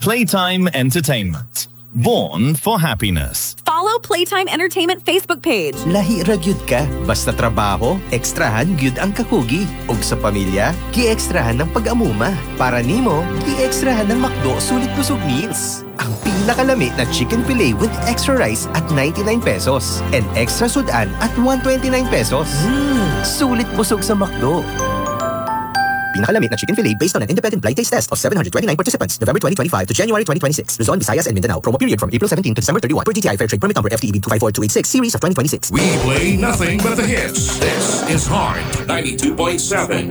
Playtime Entertainment. Born for happiness. Follow Playtime Entertainment Facebook page. Lahi ra gyud ka, basta trabaho, ekstrahan gyud ang kakugi. Ug sa pamilya, gi-ekstrahan ng pag-amuma. Para nimo, gi-ekstrahan ng McDo sulit busog meals. Ang pinakalami na chicken fillet with extra rice at 99 pesos and extra sudan at 129 pesos. Sulit busog sa McDo. Pinakalamit na chicken fillet based on an independent blind taste test of 729 participants, November 2025 to January 2026. Luzon, Visayas, and Mindanao. Promo period from April 17 to December 31 per GTI Fair Trade Permit number FTEB 254286 series of 2026. We play nothing but the hits. This is Heart 92.7.